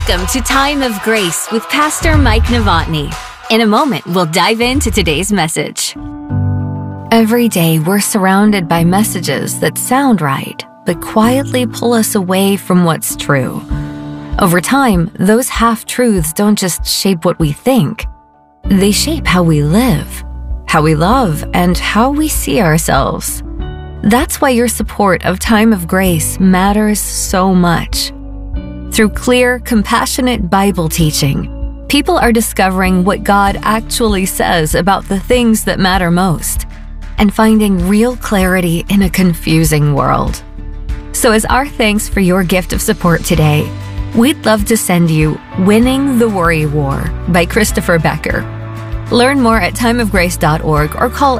Welcome to Time of Grace with Pastor Mike Novotny. In a moment, we'll dive into today's message. Every day, we're surrounded by messages that sound right, but quietly pull us away from what's true. Over time, those half-truths don't just shape what we think. They shape how we live, how we love, and how we see ourselves. That's why your support of Time of Grace matters so much. Through clear, compassionate Bible teaching, people are discovering what God actually says about the things that matter most and finding real clarity in a confusing world. So as our thanks for your gift of support today, we'd love to send you Winning the Worry War by Christopher Becker. Learn more at timeofgrace.org or call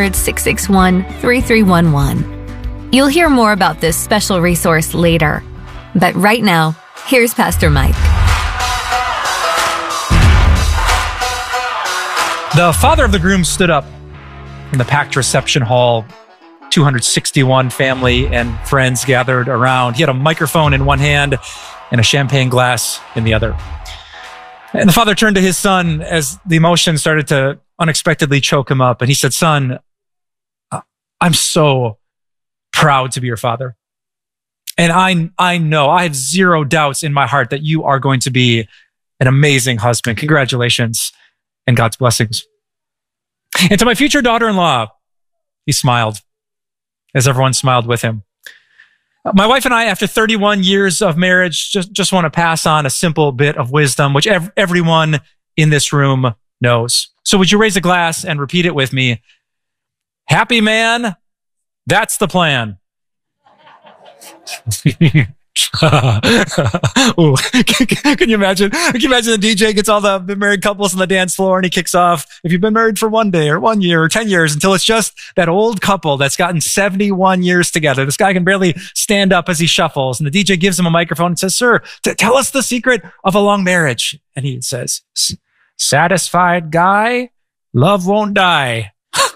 800-661-3311. You'll hear more about this special resource later. But right now, here's Pastor Mike. The father of the groom stood up in the packed reception hall. 261 family and friends gathered around. He had a microphone in one hand and a champagne glass in the other. And the father turned to his son as the emotion started to unexpectedly choke him up. And he said, "Son, I'm so proud to be your father. And I know, I have zero doubts in my heart that you are going to be an amazing husband. Congratulations and God's blessings." And to my future daughter-in-law, he smiled as everyone smiled with him. My wife and I, after 31 years of marriage, just want to pass on a simple bit of wisdom, which everyone in this room knows. So would you raise a glass and repeat it with me? Happy man, that's the plan. Ooh, can you imagine? Can you imagine the DJ gets all the married couples on the dance floor and he kicks off, if you've been married for 1 day or 1 year or 10 years, until it's just that old couple that's gotten 71 years together. This guy can barely stand up as he shuffles, and the DJ gives him a microphone and says, "Sir, tell us the secret of a long marriage." And he says, "Satisfied guy, love won't die."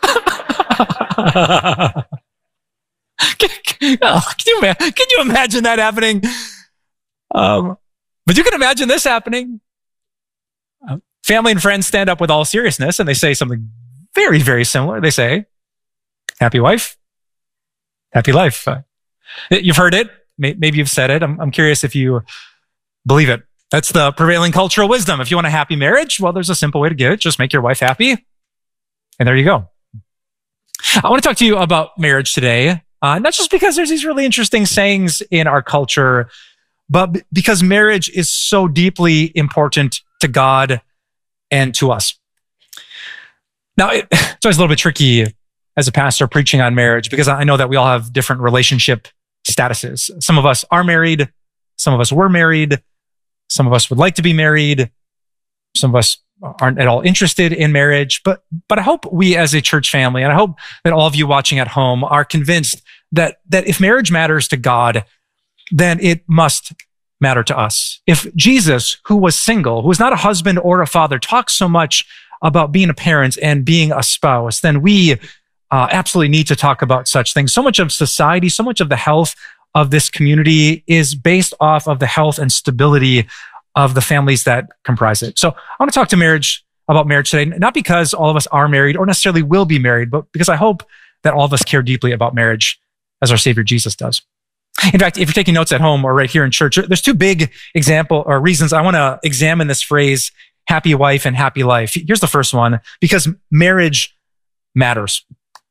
Can you imagine that happening? But you can imagine this happening. Family and friends stand up with all seriousness and they say something very, very similar. They say, "Happy wife, happy life." You've heard it. Maybe you've said it. I'm curious if you believe it. That's the prevailing cultural wisdom. If you want a happy marriage, well, there's a simple way to get it. Just make your wife happy. And there you go. I want to talk to you about marriage today. Not just because there's these really interesting sayings in our culture, but because marriage is so deeply important to God and to us. Now, it's always a little bit tricky as a pastor preaching on marriage because I know that we all have different relationship statuses. Some of us are married. Some of us were married. Some of us would like to be married. Some of us aren't at all interested in marriage, but I hope we as a church family, and I hope that all of you watching at home are convinced that if marriage matters to God, then it must matter to us. If Jesus, who was single, who was not a husband or a father, talks so much about being a parent and being a spouse, then we absolutely need to talk about such things. So much of society, so much of the health of this community is based off of the health and stability of the families that comprise it. So I want to talk about marriage today, not because all of us are married or necessarily will be married, but because I hope that all of us care deeply about marriage as our Savior Jesus does. In fact, if you're taking notes at home or right here in church, there's two big example or reasons I want to examine this phrase, happy wife and happy life. Here's the first one, because marriage matters.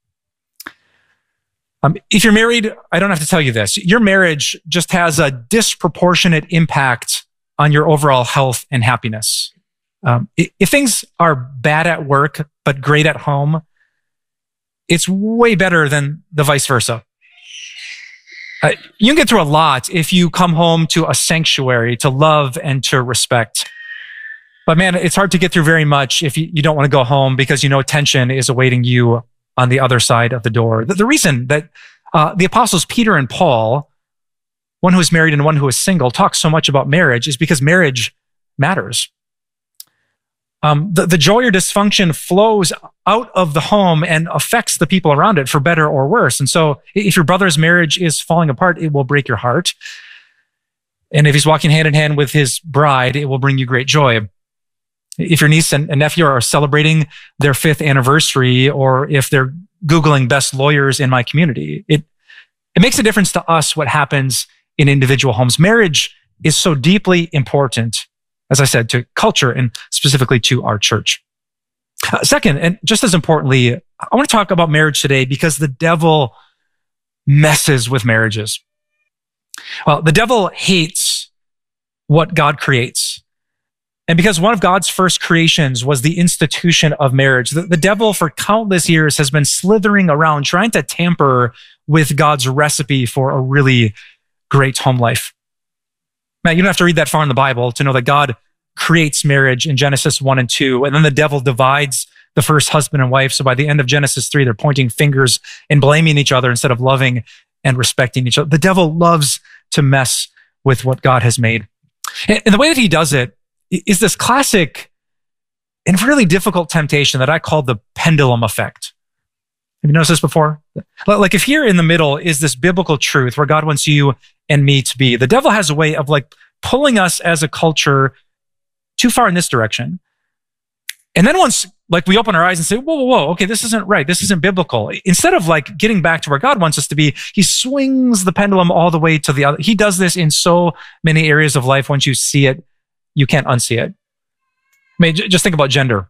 If you're married, I don't have to tell you this. Your marriage just has a disproportionate impact on your overall health and happiness. If things are bad at work, but great at home, it's way better than the vice versa. You can get through a lot if you come home to a sanctuary to love and to respect. But man, it's hard to get through very much if you don't want to go home because you know tension is awaiting you on the other side of the door. The reason that the apostles Peter and Paul, one who is married and one who is single, talk so much about marriage is because marriage matters. The joy or dysfunction flows out of the home and affects the people around it for better or worse. And so if your brother's marriage is falling apart, it will break your heart. And if he's walking hand in hand with his bride, it will bring you great joy. If your niece and nephew are celebrating their 5th anniversary, or if they're Googling best lawyers in my community, it makes a difference to us what happens in individual homes. Marriage is so deeply important, as I said, to culture and specifically to our church. Second, and just as importantly, I want to talk about marriage today because the devil messes with marriages. Well, the devil hates what God creates. And because one of God's first creations was the institution of marriage, the devil for countless years has been slithering around trying to tamper with God's recipe for a really great home life. Now, you don't have to read that far in the Bible to know that God creates marriage in Genesis 1 and 2, and then the devil divides the first husband and wife. So by the end of Genesis 3, they're pointing fingers and blaming each other instead of loving and respecting each other. The devil loves to mess with what God has made. And the way that he does it is this classic and really difficult temptation that I call the pendulum effect. Have you noticed this before? Like if here in the middle is this biblical truth where God wants you and me to be, the devil has a way of like pulling us as a culture too far in this direction. And then once like we open our eyes and say, whoa, okay, this isn't right. This isn't biblical. Instead of like getting back to where God wants us to be, he swings the pendulum all the way to the other. He does this in so many areas of life. Once you see it, you can't unsee it. I mean, just think about gender.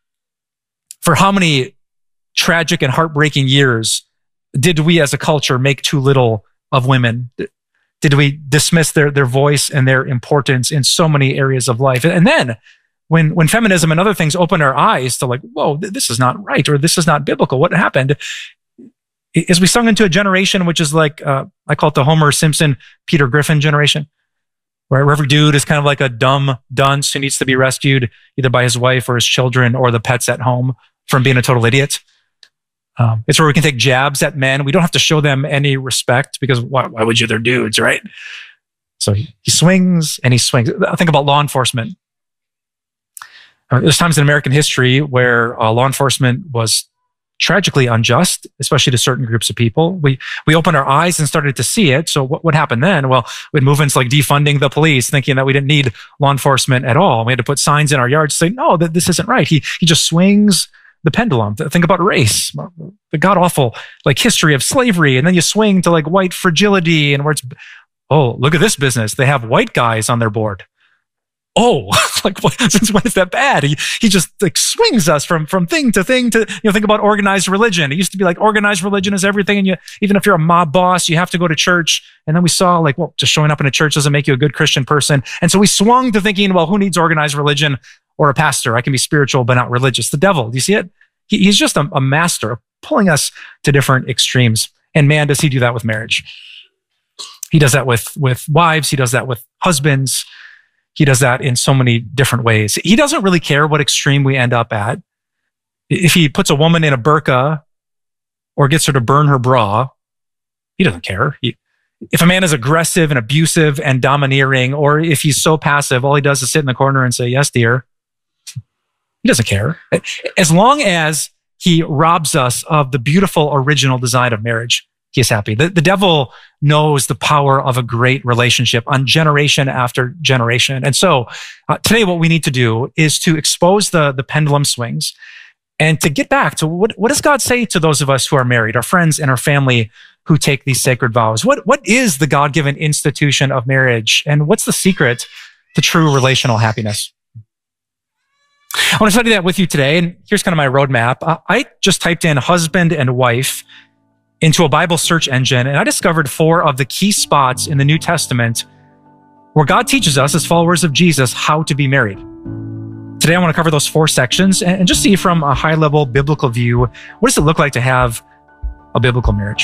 For how many tragic and heartbreaking years did we as a culture make too little of women? Did we dismiss their voice and their importance in so many areas of life? And then when feminism and other things opened our eyes to like, whoa, this is not right, or this is not biblical, what happened is we sung into a generation which is like, I call it the Homer Simpson, Peter Griffin generation, where every dude is kind of like a dumb dunce who needs to be rescued either by his wife or his children or the pets at home from being a total idiot. It's where we can take jabs at men. We don't have to show them any respect because why would you? They're dudes, right? So he swings and he swings. Think about law enforcement. There's times in American history where law enforcement was tragically unjust, especially to certain groups of people. We opened our eyes and started to see it. So what happened then? Well, we'd move into like defunding the police, thinking that we didn't need law enforcement at all. We had to put signs in our yards to say, no, this isn't right. He just swings the pendulum. Think about race, the god-awful like history of slavery. And then you swing to like white fragility and where it's, oh, look at this business. They have white guys on their board. Oh, like since when is that bad? He just like swings us from thing to thing to, think about organized religion. It used to be like organized religion is everything. And even if you're a mob boss, you have to go to church. And then we saw like, well, just showing up in a church doesn't make you a good Christian person. And so we swung to thinking, well, who needs organized religion or a pastor? I can be spiritual, but not religious. The devil, do you see it? He's just a master of pulling us to different extremes. And man, does he do that with marriage. He does that with wives. He does that with husbands. He does that in so many different ways. He doesn't really care what extreme we end up at. If he puts a woman in a burqa or gets her to burn her bra, he doesn't care. If a man is aggressive and abusive and domineering, or if he's so passive, all he does is sit in the corner and say, yes, dear. He doesn't care. As long as he robs us of the beautiful original design of marriage, he is happy. The devil knows the power of a great relationship on generation after generation. And so today what we need to do is to expose the pendulum swings and to get back to what does God say to those of us who are married, our friends and our family who take these sacred vows? What is the God-given institution of marriage? And what's the secret to true relational happiness? I want to study that with you today. And here's kind of my roadmap. I just typed in husband and wife into a Bible search engine, and I discovered 4 of the key spots in the New Testament where God teaches us as followers of Jesus how to be married. Today, I want to cover those 4 sections and just see from a high-level biblical view, what does it look like to have a biblical marriage?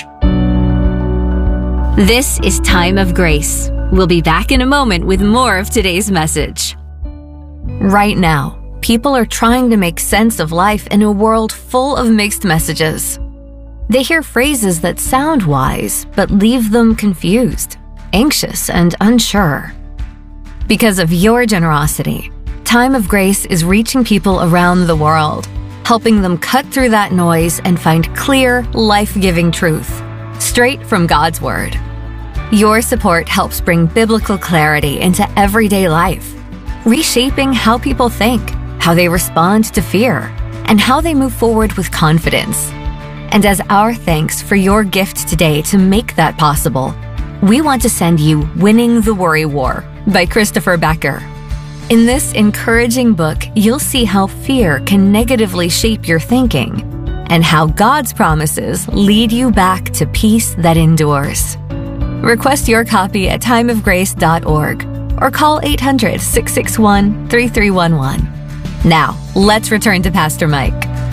This is Time of Grace. We'll be back in a moment with more of today's message. Right now, people are trying to make sense of life in a world full of mixed messages. They hear phrases that sound wise, but leave them confused, anxious, and unsure. Because of your generosity, Time of Grace is reaching people around the world, helping them cut through that noise and find clear, life-giving truth, straight from God's Word. Your support helps bring biblical clarity into everyday life, reshaping how people think, how they respond to fear, and how they move forward with confidence. And as our thanks for your gift today to make that possible, we want to send you Winning the Worry War by Christopher Becker. In this encouraging book, you'll see how fear can negatively shape your thinking and how God's promises lead you back to peace that endures. Request your copy at timeofgrace.org or call 800-661-3311. Now, let's return to Pastor Mike.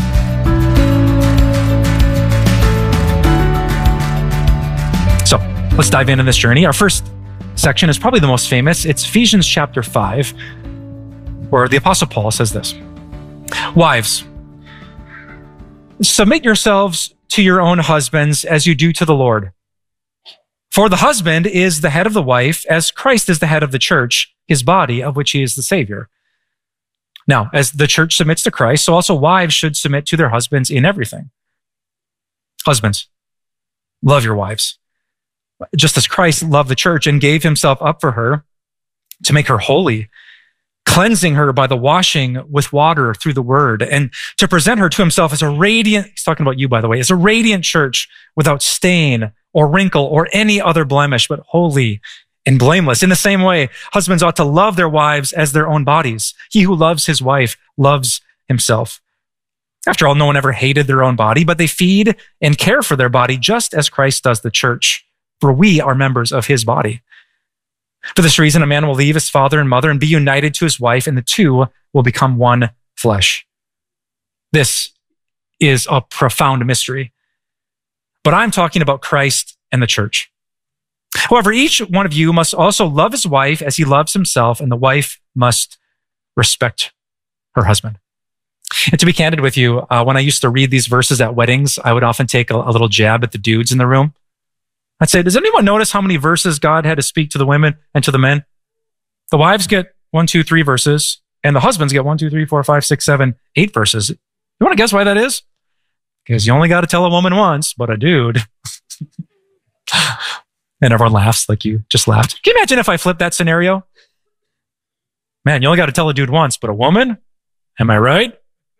So, let's dive into this journey. Our first section is probably the most famous. It's Ephesians chapter 5, where the Apostle Paul says this: Wives, submit yourselves to your own husbands as you do to the Lord. For the husband is the head of the wife, as Christ is the head of the church, his body, of which he is the Savior. Now, as the church submits to Christ, so also wives should submit to their husbands in everything. Husbands, love your wives, just as Christ loved the church and gave himself up for her to make her holy, cleansing her by the washing with water through the word, and to present her to himself as a radiant, he's talking about you, by the way, as a radiant church without stain or wrinkle or any other blemish, but holy and blameless. In the same way, husbands ought to love their wives as their own bodies. He who loves his wife loves himself. After all, no one ever hated their own body, but they feed and care for their body just as Christ does the church, for we are members of his body. For this reason, a man will leave his father and mother and be united to his wife, and the two will become one flesh. This is a profound mystery, but I'm talking about Christ and the church. However, each one of you must also love his wife as he loves himself, and the wife must respect her husband. And to be candid with you, when I used to read these verses at weddings, I would often take a little jab at the dudes in the room. I'd say, does anyone notice how many verses God had to speak to the women and to the men? The wives get 1, 2, 3 verses, and the husbands get 1, 2, 3, 4, 5, 6, 7, 8 verses. You want to guess why that is? Because you only got to tell a woman once, but a dude. And everyone laughs like you just laughed. Can you imagine if I flipped that scenario? Man, you only got to tell a dude once, but a woman? Am I right?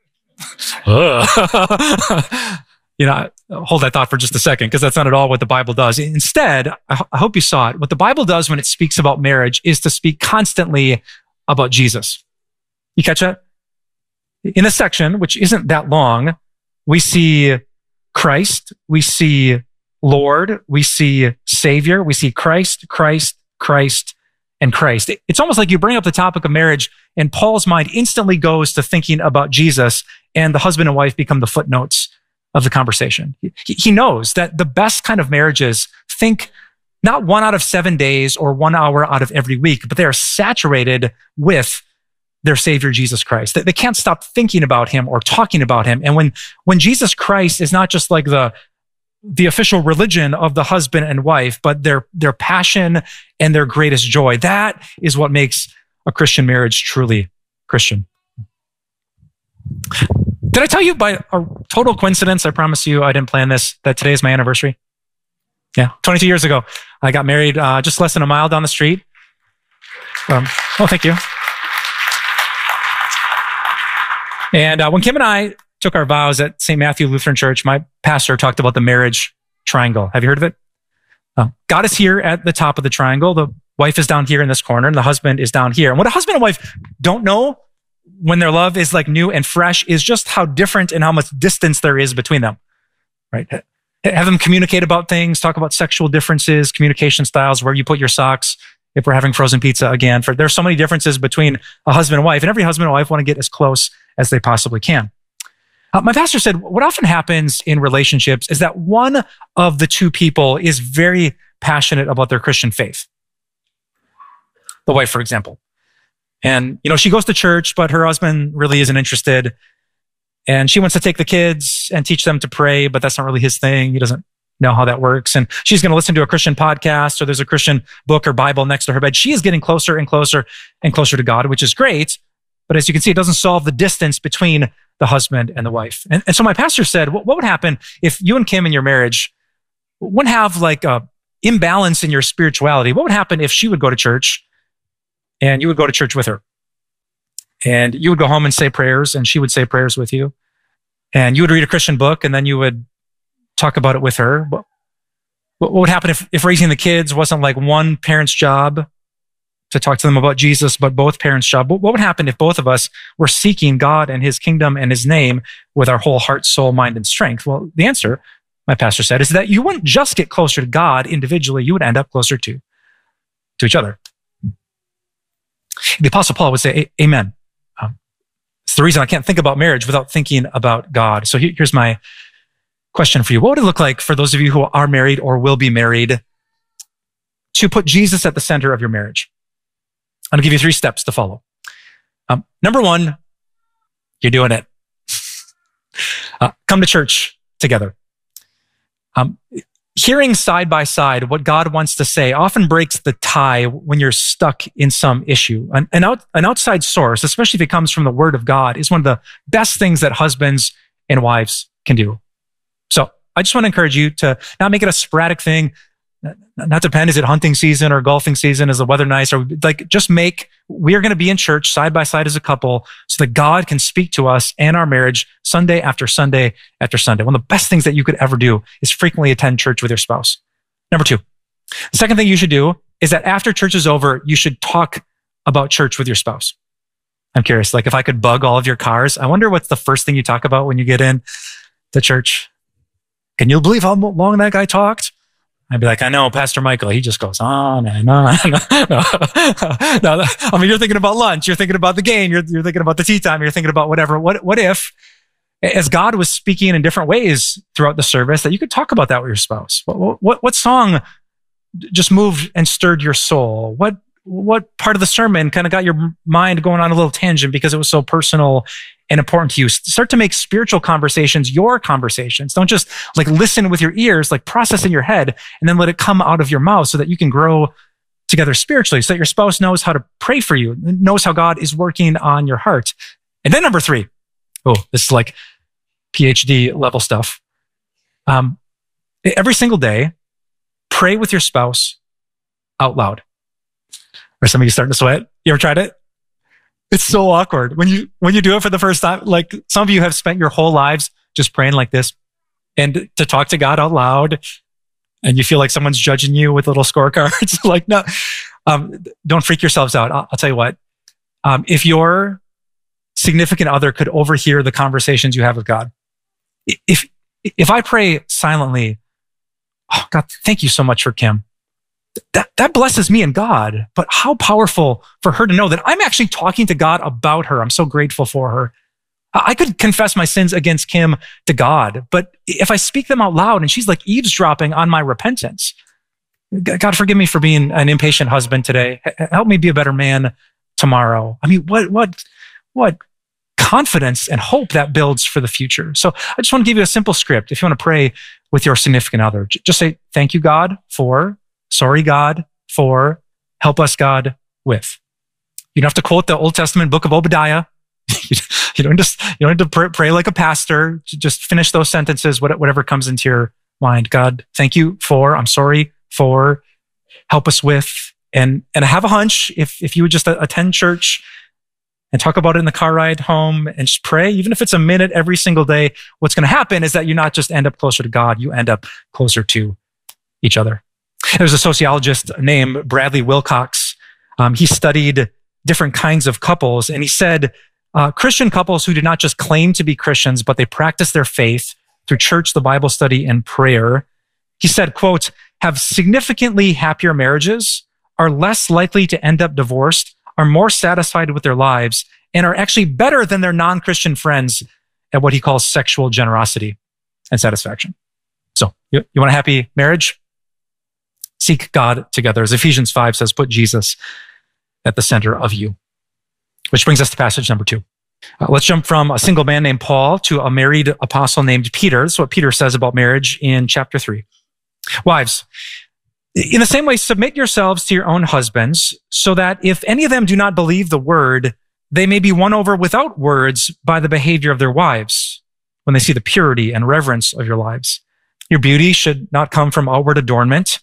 Hold that thought for just a second, because that's not at all what the Bible does. Instead, I hope you saw it. What the Bible does when it speaks about marriage is to speak constantly about Jesus. You catch that? In this section, which isn't that long, we see Christ, we see Lord, we see Savior, we see Christ, Christ, Christ, and Christ. It's almost like you bring up the topic of marriage and Paul's mind instantly goes to thinking about Jesus, and the husband and wife become the footnotes of the conversation. He knows that the best kind of marriages think not 1 out of 7 days or 1 hour out of every week, but they are saturated with their Savior, Jesus Christ. They can't stop thinking about him or talking about him. And when Jesus Christ is not just like the official religion of the husband and wife, but their passion and their greatest joy, that is what makes a Christian marriage truly Christian. Did I tell you by a total coincidence, I promise you I didn't plan this, that today is my anniversary? Yeah, 22 years ago. I got married just less than a mile down the street. Thank you. And when Kim and I took our vows at St. Matthew Lutheran Church, my pastor talked about the marriage triangle. Have you heard of it? God is here at the top of the triangle. The wife is down here in this corner, and the husband is down here. And what a husband and wife don't know when their love is like new and fresh is just how different and how much distance there is between them, right? Have them communicate about things, talk about sexual differences, communication styles, where you put your socks, if we're having frozen pizza again. There's so many differences between a husband and wife, and every husband and wife want to get as close as they possibly can. My pastor said, what often happens in relationships is that one of the two people is very passionate about their Christian faith. The wife, for example. And, she goes to church, but her husband really isn't interested. And she wants to take the kids and teach them to pray, but that's not really his thing. He doesn't know how that works. And she's going to listen to a Christian podcast, or there's a Christian book or Bible next to her bed. She is getting closer and closer and closer to God, which is great. But as you can see, it doesn't solve the distance between the husband and the wife. And so my pastor said, what would happen if you and Kim in your marriage wouldn't have like a imbalance in your spirituality, what would happen if she would go to church and you would go to church with her? And you would go home and say prayers and she would say prayers with you. And you would read a Christian book and then you would talk about it with her. What would happen if raising the kids wasn't like one parent's job to talk to them about Jesus, but both parents' job? What would happen if both of us were seeking God and his kingdom and his name with our whole heart, soul, mind, and strength? Well, the answer, my pastor said, is that you wouldn't just get closer to God individually, you would end up closer to each other. The Apostle Paul would say, amen. It's the reason I can't think about marriage without thinking about God. So here's my question for you. What would it look like for those of you who are married or will be married to put Jesus at the center of your marriage? I'm going to give you 3 steps to follow. Number 1, you're doing it. Come to church together. Hearing side by side what God wants to say often breaks the tie when you're stuck in some issue. An outside source, especially if it comes from the Word of God, is one of the best things that husbands and wives can do. So I just want to encourage you to not make it a sporadic thing, not depend, is it hunting season or golfing season? Is the weather nice? Or like, just we are going to be in church side by side as a couple so that God can speak to us and our marriage Sunday after Sunday after Sunday. One of the best things that you could ever do is frequently attend church with your spouse. Number 2, the second thing you should do is that after church is over, you should talk about church with your spouse. I'm curious, like if I could bug all of your cars, I wonder what's the first thing you talk about when you get in to church. Can you believe how long that guy talked? I'd be like, I know, Pastor Michael, he just goes on and on. No, I mean, you're thinking about lunch, you're thinking about the game, you're thinking about the tea time, you're thinking about whatever. What if, as God was speaking in different ways throughout the service, that you could talk about that with your spouse? What song just moved and stirred your soul? What part of the sermon kind of got your mind going on a little tangent because it was so personal and important to you? Start to make spiritual conversations your conversations. Don't just like listen with your ears, like process in your head and then let it come out of your mouth so that you can grow together spiritually, so that your spouse knows how to pray for you, knows how God is working on your heart. And then number 3, this is like PhD level stuff. Every single day, pray with your spouse out loud. Or some of you starting to sweat? You ever tried it? It's so awkward when you do it for the first time. Like some of you have spent your whole lives just praying like this, and to talk to God out loud, and you feel like someone's judging you with little scorecards. Like, no, don't freak yourselves out. I'll tell you what. If your significant other could overhear the conversations you have with God, if I pray silently, oh God, thank you so much for Kim. That blesses me and God, but how powerful for her to know that I'm actually talking to God about her. I'm so grateful for her. I could confess my sins against Kim to God, but if I speak them out loud and she's like eavesdropping on my repentance, God, forgive me for being an impatient husband today. Help me be a better man tomorrow. I mean, what confidence and hope that builds for the future. So I just want to give you a simple script. If you want to pray with your significant other, just say, thank you, God, for, sorry, God, for, help us, God, with. You don't have to quote the Old Testament book of Obadiah. You don't need to pray like a pastor. Just finish those sentences, whatever comes into your mind. God, thank you for, I'm sorry for, help us with. And I have a hunch, if you would just attend church and talk about it in the car ride home and just pray, even if it's a minute every single day, what's going to happen is that you not just end up closer to God, you end up closer to each other. There's a sociologist named Bradley Wilcox. He studied different kinds of couples, and he said, Christian couples who do not just claim to be Christians, but they practice their faith through church, the Bible study, and prayer. He said, quote, have significantly happier marriages, are less likely to end up divorced, are more satisfied with their lives, and are actually better than their non-Christian friends at what he calls sexual generosity and satisfaction. So you want a happy marriage? Seek God together. As Ephesians 5 says, put Jesus at the center of you. Which brings us to passage number 2. Let's jump from a single man named Paul to a married apostle named Peter. This is what Peter says about marriage in chapter 3. Wives, in the same way, submit yourselves to your own husbands, so that if any of them do not believe the word, they may be won over without words by the behavior of their wives, when they see the purity and reverence of your lives. Your beauty should not come from outward adornment,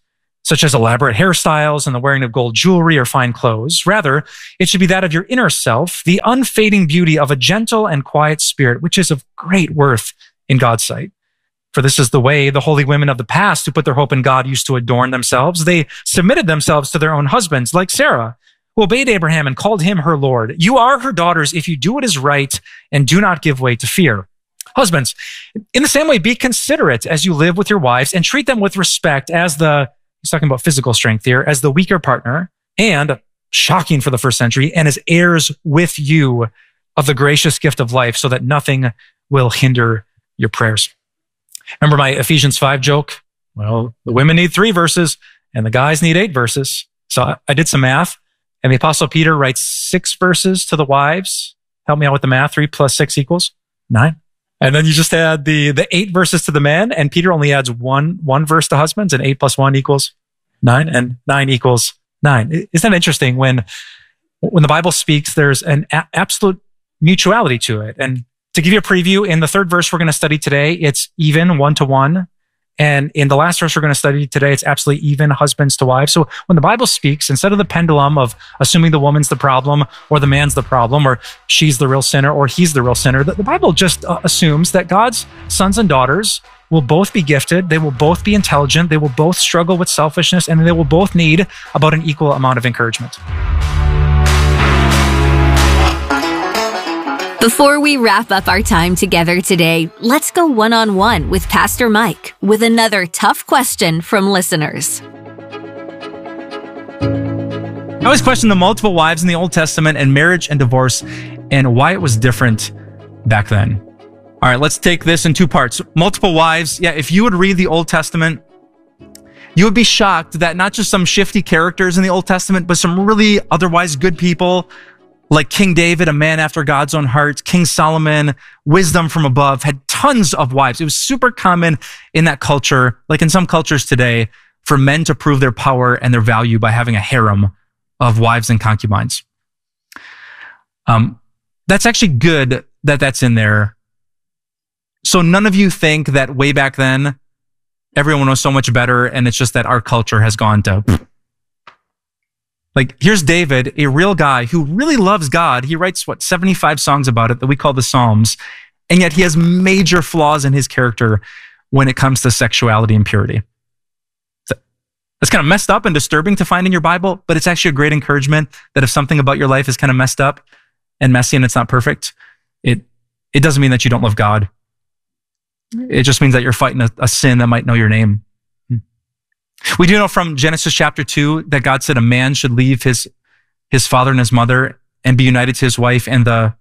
such as elaborate hairstyles and the wearing of gold jewelry or fine clothes. Rather, it should be that of your inner self, the unfading beauty of a gentle and quiet spirit, which is of great worth in God's sight. For this is the way the holy women of the past who put their hope in God used to adorn themselves. They submitted themselves to their own husbands, like Sarah, who obeyed Abraham and called him her Lord. You are her daughters if you do what is right and do not give way to fear. Husbands, in the same way, be considerate as you live with your wives and treat them with respect as he's talking about physical strength here, as the weaker partner, and, shocking for the first century, and as heirs with you of the gracious gift of life, so that nothing will hinder your prayers. Remember my Ephesians 5 joke? Well, the women need 3 verses and the guys need 8 verses. So I did some math, and the Apostle Peter writes 6 verses to the wives. Help me out with the math. 3 plus 6 equals 9. And then you just add the 8 verses to the men, and Peter only adds one verse to husbands, and 8 plus 1 equals 9, and 9 equals 9. Isn't that interesting? When the Bible speaks, there's an absolute mutuality to it. And to give you a preview, in the 3rd verse we're going to study today, it's even 1-to-1. And in the last verse we're going to study today, it's absolutely even husbands to wives. So when the Bible speaks, instead of the pendulum of assuming the woman's the problem, or the man's the problem, or she's the real sinner, or he's the real sinner, the Bible just assumes that God's sons and daughters will both be gifted, they will both be intelligent, they will both struggle with selfishness, and they will both need about an equal amount of encouragement. Before we wrap up our time together today, let's go one-on-one with Pastor Mike with another tough question from listeners. I always question the multiple wives in the Old Testament and marriage and divorce and why it was different back then. All right, let's take this in 2 parts. Multiple wives. Yeah, if you would read the Old Testament, you would be shocked that not just some shifty characters in the Old Testament, but some really otherwise good people like King David, a man after God's own heart, King Solomon, wisdom from above, had tons of wives. It was super common in that culture, like in some cultures today, for men to prove their power and their value by having a harem of wives and concubines. That's actually good that that's in there. So none of you think that way back then, everyone was so much better, and it's just that our culture has gone to... Like, here's David, a real guy who really loves God. He writes, 75 songs about it that we call the Psalms. And yet he has major flaws in his character when it comes to sexuality and purity. That's kind of messed up and disturbing to find in your Bible, but it's actually a great encouragement that if something about your life is kind of messed up and messy and it's not perfect, it doesn't mean that you don't love God. It just means that you're fighting a sin that might know your name. We do know from Genesis chapter 2 that God said a man should leave his father and his mother and be united to his wife, and the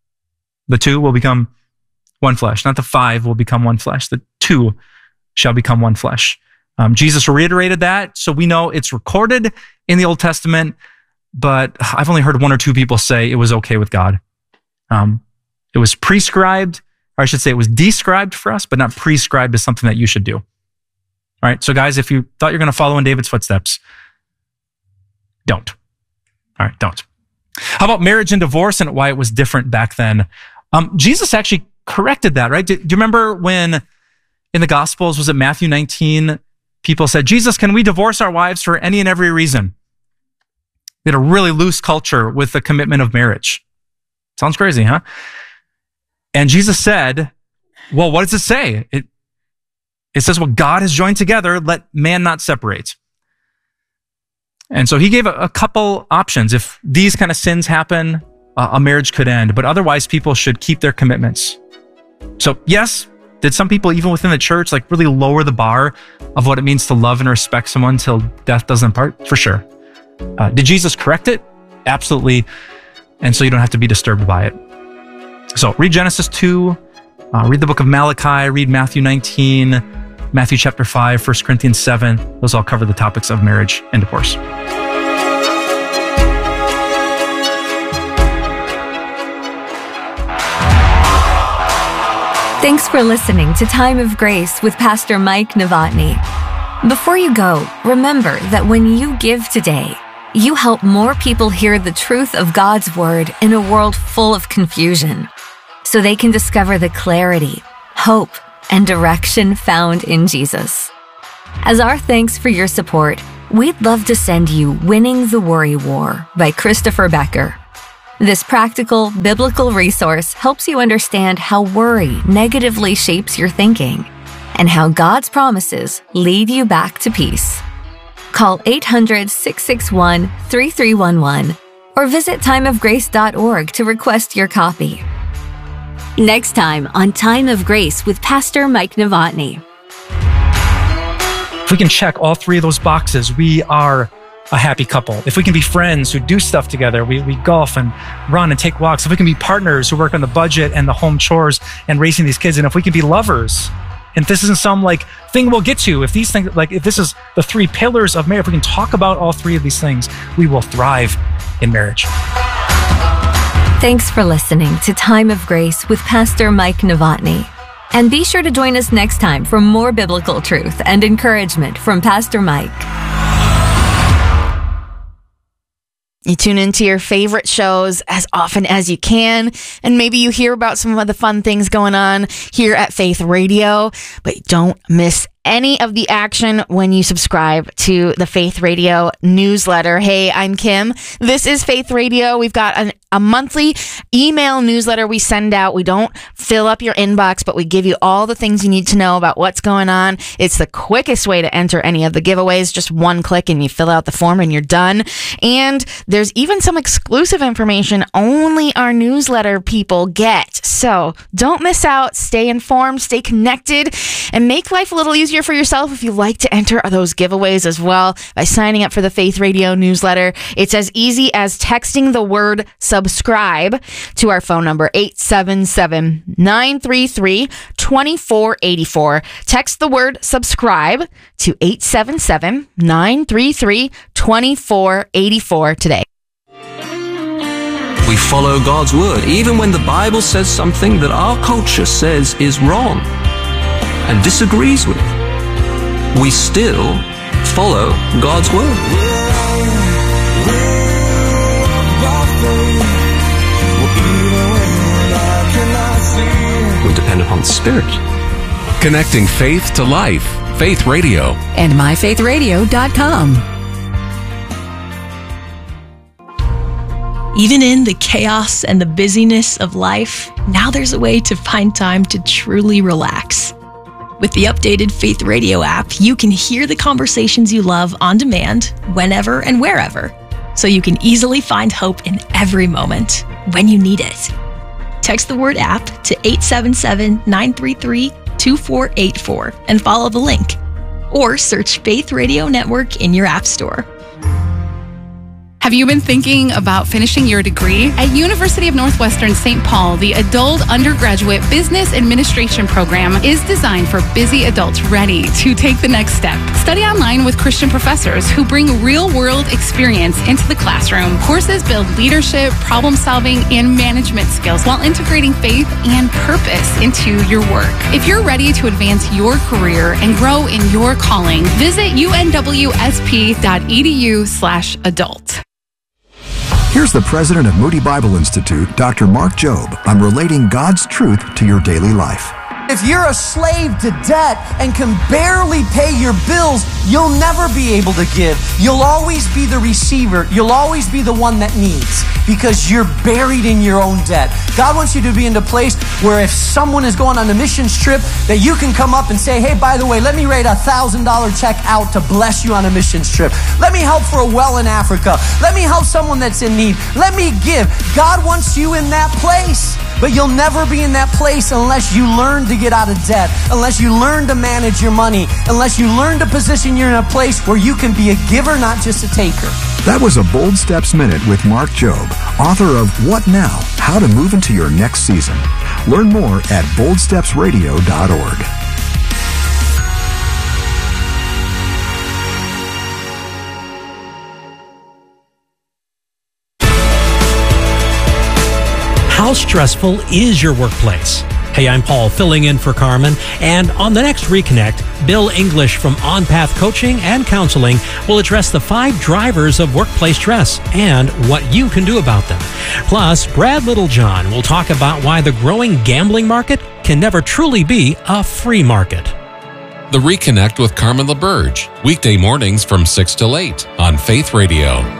2 will become one flesh. Not the 5 will become one flesh. The 2 shall become one flesh. Jesus reiterated that, so we know it's recorded in the Old Testament, but I've only heard 1 or 2 people say it was okay with God. It was prescribed, or I should say it was described for us, but not prescribed as something that you should do. All right, so guys, if you thought you're going to follow in David's footsteps, don't. All right, don't. How about marriage and divorce and why it was different back then? Jesus actually corrected that, right? Do you remember when in the Gospels, was it Matthew 19, people said, Jesus, can we divorce our wives for any and every reason? We had a really loose culture with the commitment of marriage. Sounds crazy, huh? And Jesus said, well, what does it say? It says, what God has joined together, let man not separate. And so he gave a couple options. If these kind of sins happen, a marriage could end. But otherwise, people should keep their commitments. So yes, did some people, even within the church, like really lower the bar of what it means to love and respect someone till death does them part? For sure. Did Jesus correct it? Absolutely. And so you don't have to be disturbed by it. So read Genesis 2, read the book of Malachi, read Matthew 19, Matthew chapter 5, 1 Corinthians 7. Those all cover the topics of marriage and divorce. Thanks for listening to Time of Grace with Pastor Mike Novotny. Before you go, remember that when you give today, you help more people hear the truth of God's Word in a world full of confusion, so they can discover the clarity, hope, and direction found in Jesus. As our thanks for your support, we'd love to send you Winning the Worry War by Christopher Becker. This practical, biblical resource helps you understand how worry negatively shapes your thinking and how God's promises lead you back to peace. Call 800-661-3311 or visit timeofgrace.org to request your copy. Next time on Time of Grace with Pastor Mike Novotny. If we can check all three of those boxes, we are a happy couple. If we can be friends who do stuff together, we golf and run and take walks. If we can be partners who work on the budget and the home chores and raising these kids, and if we can be lovers, and if this isn't some thing we'll get to, if these things, if this is the three pillars of marriage, if we can talk about all three of these things, we will thrive in marriage. Thanks for listening to Time of Grace with Pastor Mike Novotny. And be sure to join us next time for more biblical truth and encouragement from Pastor Mike. You tune into your favorite shows as often as you can, and maybe you hear about some of the fun things going on here at Faith Radio, but don't miss any of the action when you subscribe to the Faith Radio newsletter. Hey, I'm Kim. This is Faith Radio. We've got a monthly email newsletter we send out. We don't fill up your inbox, but we give you all the things you need to know about what's going on. It's the quickest way to enter any of the giveaways. Just one click and you fill out the form and you're done. And there's even some exclusive information only our newsletter people get. So don't miss out. Stay informed, stay connected, and make life a little easier for yourself if you like to enter those giveaways as well by signing up for the Faith Radio newsletter. It's as easy as texting the word subscribe to our phone number 877-933-2484. Text the word subscribe to 877-933-2484 today. We follow God's word even when the Bible says something that our culture says is wrong and disagrees with. We still follow God's word. We depend upon the Spirit. Connecting faith to life. Faith Radio. And myfaithradio.com. Even in the chaos and the busyness of life, now there's a way to find time to truly relax. With the updated Faith Radio app, you can hear the conversations you love on demand, whenever and wherever, so you can easily find hope in every moment when you need it. Text the word app to 877-933-2484 and follow the link, or search Faith Radio Network in your app store. Have you been thinking about finishing your degree? At University of Northwestern St. Paul, the Adult Undergraduate Business Administration program is designed for busy adults ready to take the next step. Study online with Christian professors who bring real-world experience into the classroom. Courses build leadership, problem-solving, and management skills while integrating faith and purpose into your work. If you're ready to advance your career and grow in your calling, visit unwsp.edu/adult. Here's the president of Moody Bible Institute, Dr. Mark Jobe, on relating God's truth to your daily life. If you're a slave to debt and can barely pay your bills, you'll never be able to give. You'll always be the receiver. You'll always be the one that needs because you're buried in your own debt. God wants you to be in a place where if someone is going on a missions trip, that you can come up and say, hey, by the way, let me write a $1,000 check out to bless you on a missions trip. Let me help for a well in Africa. Let me help someone that's in need. Let me give. God wants you in that place. But you'll never be in that place unless you learn to get out of debt, unless you learn to manage your money, unless you learn to position you in a place where you can be a giver, not just a taker. That was a Bold Steps Minute with Mark Jobe, author of What Now? How to Move into Your Next Season. Learn more at boldstepsradio.org. How stressful is your workplace? Hey, I'm Paul, filling in for Carmen, and on the next Reconnect, Bill English from On Path Coaching and Counseling will address the 5 drivers of workplace stress and what you can do about them. Plus, Brad Littlejohn will talk about why the growing gambling market can never truly be a free market. The Reconnect with Carmen LaBerge, weekday mornings from 6 till 8 on Faith Radio.